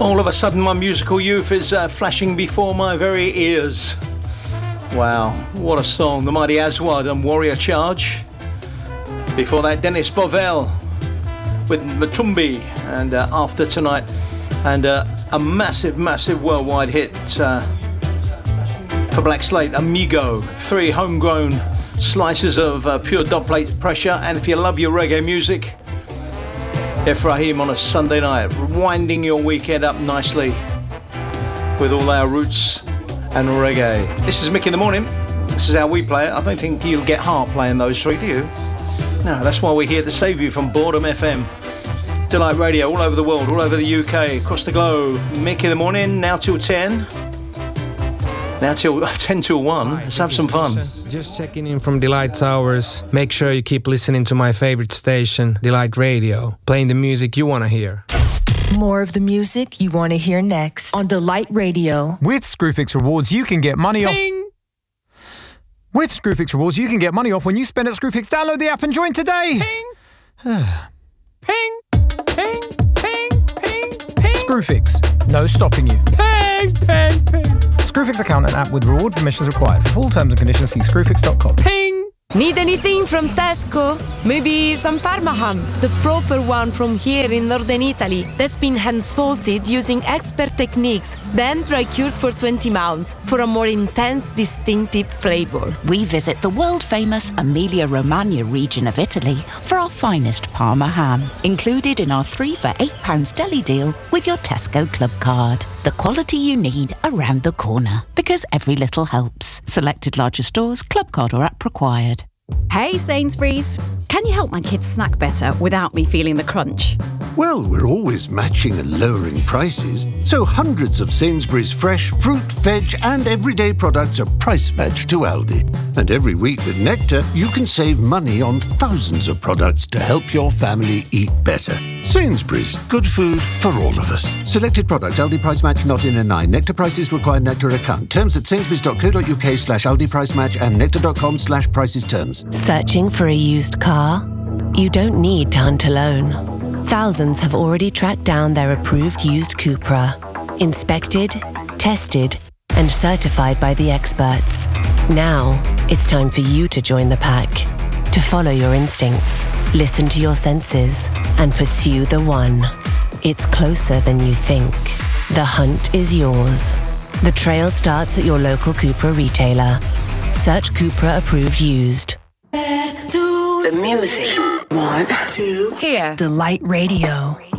All of a sudden my musical youth is flashing before my very ears. Wow, what a song. The Mighty Aswad and Warrior Charge. Before that, Dennis Bovell with Matumbi and After Tonight. And a massive, massive worldwide hit for Black Slate, Amigo. 3 homegrown slices of pure dubplate pressure. And if you love your reggae music, Ephraim on a Sunday night, winding your weekend up nicely with all our roots and reggae. This is Mick in the Morning. This is how we play it. I don't think you'll get heart playing those three, do you? No, that's why we're here to save you from Boredom FM. Delight Radio all over the world, all over the UK, across the globe. Mick in the Morning, now till 10. Now till 10 till 1. Let's have some fun. Just checking in from Delight Towers. Make sure you keep listening to my favorite station, Delight Radio, playing the music you want to hear. More of the music you want to hear next on Delight Radio. With Screwfix Rewards, you can get money off. With Screwfix Rewards, you can get money off when you spend at Screwfix. Download the app and join today. Ping. Ping. Ping. Ping. Ping. Ping. Screwfix, no stopping you. Ping. Ping. Ping. Screwfix account and app with reward permissions required. For full terms and conditions, see screwfix.com. Ping. Need anything from Tesco? Maybe some Parma ham, the proper one from here in northern Italy, that's been hand-salted using expert techniques, then dry-cured for 20 months for a more intense, distinctive flavor. We visit the world-famous Emilia-Romagna region of Italy for our finest Parma ham, included in our 3 for £8 deli deal with your Tesco Club card. The quality you need around the corner, because every little helps. Selected larger stores, club card or app required. Hey Sainsbury's, can you help my kids snack better without me feeling the crunch? Well, we're always matching and lowering prices, so hundreds of Sainsbury's fresh fruit, veg and everyday products are price matched to Aldi. And every week with Nectar, you can save money on thousands of products to help your family eat better. Sainsbury's, good food for all of us. Selected products, Aldi price match not in a 9. Nectar prices require Nectar account. Terms at sainsbury's.co.uk/Aldi price match and nectar.com/prices terms. Searching for a used car? You don't need to hunt alone. Thousands have already tracked down their approved used Cupra. Inspected, tested, and certified by the experts. Now, it's time for you to join the pack. To follow your instincts, listen to your senses, and pursue the one. It's closer than you think. The hunt is yours. The trail starts at your local Cupra retailer. Search Cupra approved used. Back to the music. 1, 2, Here. Delight Radio.